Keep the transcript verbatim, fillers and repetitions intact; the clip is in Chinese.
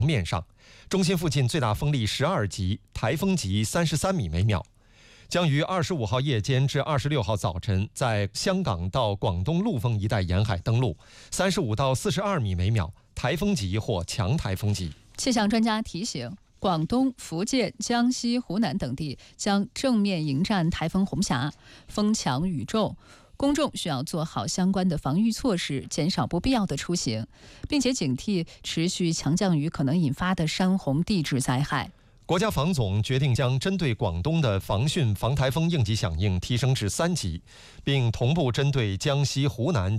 面上，中心附近最大风力十二级，台风级三十三米每秒。将于二十五号夜间至二十六号早晨在香港到广东陆丰一带沿海登陆，三十五到四十二米每秒，台风级或强台风级。 气象专家提醒，广东、福建、江西、湖南等地将正面迎战台风红霞，风强雨重，公众需要做好相关的防御措施，减少不必要的出行，并且警惕持续强降雨可能引发的山洪地质灾害。 国家防总决定将针对广东的防汛防台风应急响应提升至三级，并同步针对江西、湖南